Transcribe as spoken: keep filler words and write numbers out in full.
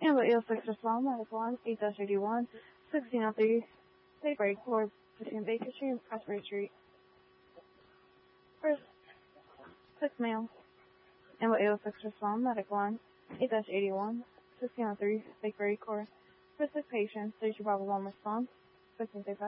Ambulance eight oh six respond, medical line eight eighty-one, sixteen oh three, Safe Break, Floor between Baker Street and Presbury Street. First, six male. Ambulance eight oh six respond, medical line eight eighty-one, sixteen oh three, Bakery Court. For six patients, there's your Bravo one response, fifteen